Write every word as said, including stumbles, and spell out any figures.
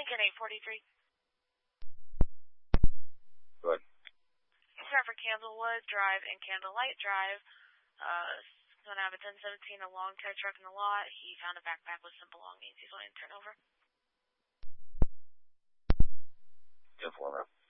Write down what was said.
Lincoln eight forty-three. Good. Start for Candlewood Drive and Candlelight Drive. Uh, going to have a ten seventeen, a long tow truck in the lot. He found a backpack with some belongings he's wanting to turn over. Informer.